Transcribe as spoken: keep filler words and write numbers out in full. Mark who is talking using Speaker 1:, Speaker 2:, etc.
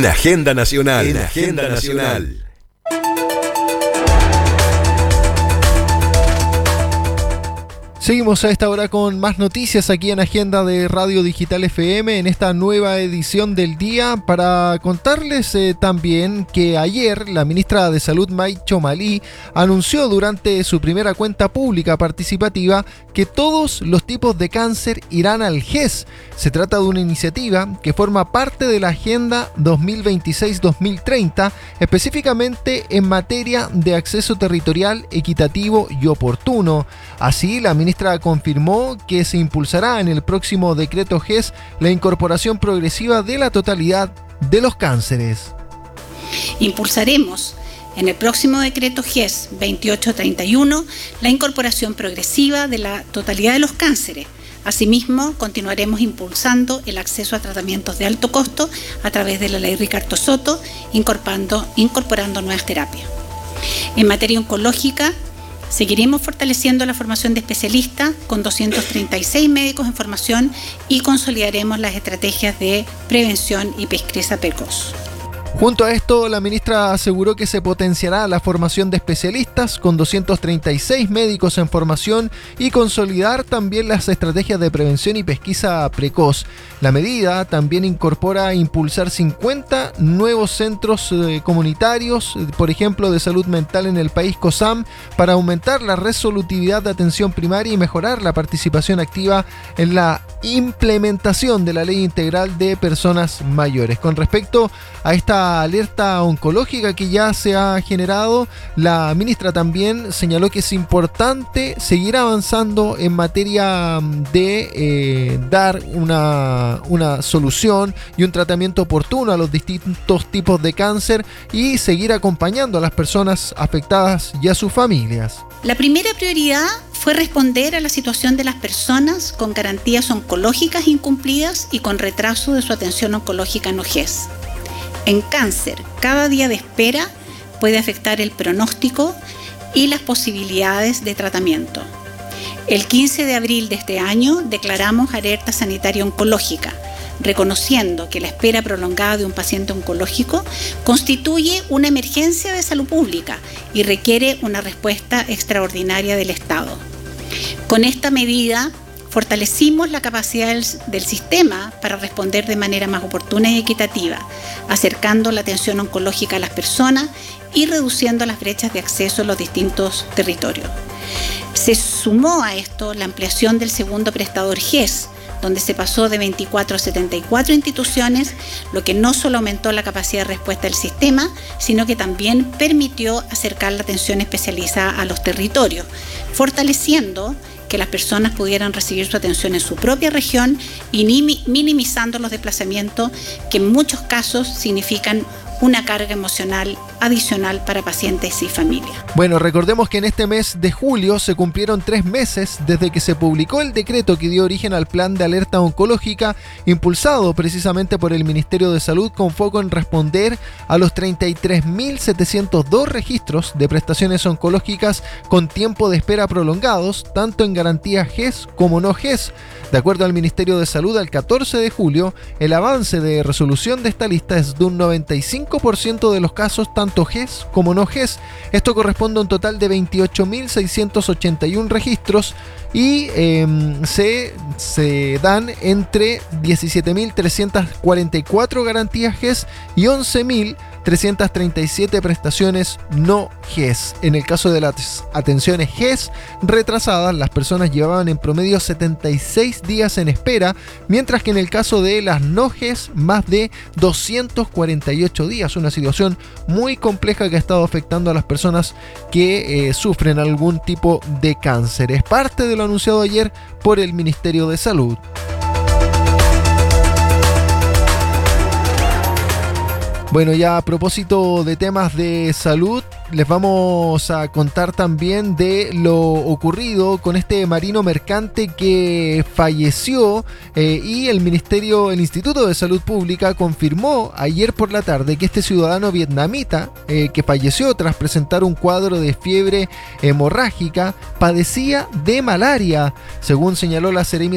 Speaker 1: En Agenda Nacional. En Agenda Nacional.
Speaker 2: Seguimos a esta hora con más noticias aquí en Agenda de Radio Digital F M en esta nueva edición del día para contarles eh, también que ayer la ministra de Salud May Chomali anunció durante su primera cuenta pública participativa que todos los tipos de cáncer irán al G E S. Se trata de una iniciativa que forma parte de la Agenda dos mil veintiséis dos mil treinta, específicamente en materia de acceso territorial equitativo y oportuno. Así, la ministra confirmó que se impulsará en el próximo decreto G E S la incorporación progresiva de la totalidad de los cánceres.
Speaker 3: Impulsaremos en el próximo decreto G E S veintiocho treinta y uno la incorporación progresiva de la totalidad de los cánceres. Asimismo, continuaremos impulsando el acceso a tratamientos de alto costo a través de la ley Ricardo Soto, incorporando, incorporando nuevas terapias. En materia oncológica, seguiremos fortaleciendo la formación de especialistas con doscientos treinta y seis médicos en formación y consolidaremos las estrategias de prevención y pesquisa precoz.
Speaker 2: Junto a esto, la ministra aseguró que se potenciará la formación de especialistas con doscientos treinta y seis médicos en formación y consolidar también las estrategias de prevención y pesquisa precoz. La medida también incorpora impulsar cincuenta nuevos centros eh, comunitarios, por ejemplo, de salud mental en el país COSAM, para aumentar la resolutividad de atención primaria y mejorar la participación activa en la implementación de la Ley Integral de Personas Mayores. Con respecto a esta alerta oncológica que ya se ha generado, la ministra también señaló que es importante seguir avanzando en materia de eh, dar una, una solución y un tratamiento oportuno a los distintos tipos de cáncer y seguir acompañando a las personas afectadas y a sus familias.
Speaker 3: La primera prioridad fue responder a la situación de las personas con garantías oncológicas incumplidas y con retraso de su atención oncológica no G E S. En cáncer, cada día de espera puede afectar el pronóstico y las posibilidades de tratamiento. El quince de abril de este año declaramos alerta sanitaria oncológica, reconociendo que la espera prolongada de un paciente oncológico constituye una emergencia de salud pública y requiere una respuesta extraordinaria del Estado. Con esta medida, fortalecimos la capacidad del, del sistema para responder de manera más oportuna y equitativa, acercando la atención oncológica a las personas y reduciendo las brechas de acceso en los distintos territorios. Se sumó a esto la ampliación del segundo prestador G E S, donde se pasó de veinticuatro a setenta y cuatro instituciones, lo que no solo aumentó la capacidad de respuesta del sistema, sino que también permitió acercar la atención especializada a los territorios, fortaleciendo que las personas pudieran recibir su atención en su propia región y minimizando los desplazamientos que en muchos casos significan una carga emocional adicional para pacientes y familias.
Speaker 2: Bueno, recordemos que en este mes de julio se cumplieron tres meses desde que se publicó el decreto que dio origen al plan de alerta oncológica, impulsado precisamente por el Ministerio de Salud con foco en responder a los treinta y tres mil setecientos dos registros de prestaciones oncológicas con tiempo de espera prolongados, tanto en garantía G E S como no G E S. De acuerdo al Ministerio de Salud, al catorce de julio, el avance de resolución de esta lista es de un noventa y cinco por ciento de los casos, tanto G E S como no G E S. Esto corresponde a un total de veintiocho mil seiscientos ochenta y uno registros y eh, se, se dan entre diecisiete mil trescientas cuarenta y cuatro garantías G E S y once mil trescientas treinta y siete prestaciones no G E S. En el caso de las atenciones G E S retrasadas, las personas llevaban en promedio setenta y seis días en espera, mientras que en el caso de las no G E S, más de doscientos cuarenta y ocho días. Una situación muy compleja que ha estado afectando a las personas que eh, sufren algún tipo de cáncer. Es parte de lo anunciado ayer por el Ministerio de Salud. Bueno, ya a propósito de temas de salud, les vamos a contar también de lo ocurrido con este marino mercante que falleció eh, y el Ministerio, el Instituto de Salud Pública confirmó ayer por la tarde que este ciudadano vietnamita eh, que falleció tras presentar un cuadro de fiebre hemorrágica padecía de malaria, según señaló la Seremi